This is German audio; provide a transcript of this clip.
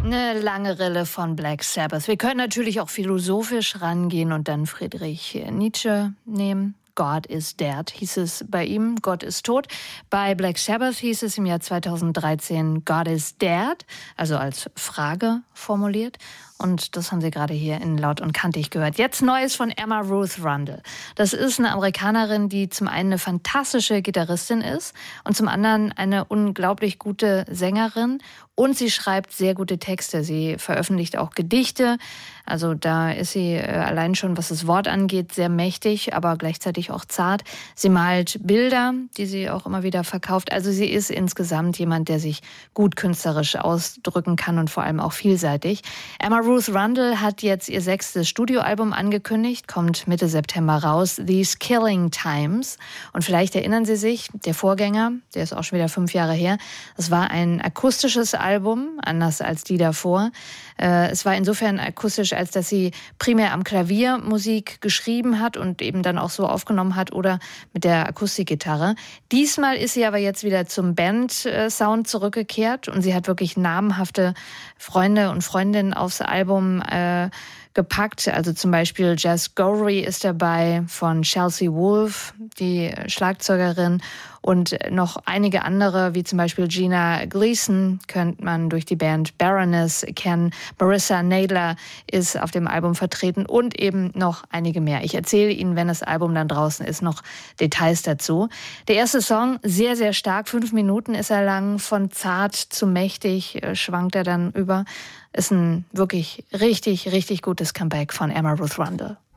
Eine lange Rille von Black Sabbath. Wir können natürlich auch philosophisch rangehen und dann Friedrich Nietzsche nehmen. God is dead, hieß es bei ihm. Gott ist tot. Bei Black Sabbath hieß es im Jahr 2013 God is dead, also als Frage formuliert. Und das haben Sie gerade hier in Laut und Kantig gehört. Jetzt Neues von Emma Ruth Rundle. Das ist eine Amerikanerin, die zum einen eine fantastische Gitarristin ist und zum anderen eine unglaublich gute Sängerin. Und sie schreibt sehr gute Texte. Sie veröffentlicht auch Gedichte. Also da ist sie allein schon, was das Wort angeht, sehr mächtig, aber gleichzeitig auch zart. Sie malt Bilder, die sie auch immer wieder verkauft. Also sie ist insgesamt jemand, der sich gut künstlerisch ausdrücken kann und vor allem auch vielseitig. Emma Ruth Rundle hat jetzt ihr 6. Studioalbum angekündigt, kommt Mitte September raus, These Killing Times. Und vielleicht erinnern Sie sich, der Vorgänger, der ist auch schon wieder 5 Jahre her, das war ein akustisches Album, anders als die davor. Es war insofern akustisch, als dass sie primär am Klavier Musik geschrieben hat und eben dann auch so aufgenommen hat oder mit der Akustikgitarre. Diesmal ist sie aber jetzt wieder zum Band-Sound zurückgekehrt und sie hat wirklich namhafte Freunde und Freundinnen aufs Album gepackt. Also zum Beispiel Jess Gowrie ist dabei von Chelsea Wolfe, die Schlagzeugerin, und noch einige andere, wie zum Beispiel Gina Gleason, könnte man durch die Band Baroness kennen. Marissa Nadler ist auf dem Album vertreten und eben noch einige mehr. Ich erzähle Ihnen, wenn das Album dann draußen ist, noch Details dazu. Der erste Song, sehr, sehr stark, 5 Minuten ist er lang, von zart zu mächtig schwankt er dann über. Ist ein wirklich richtig, richtig gutes Comeback von Emma Ruth Rundle.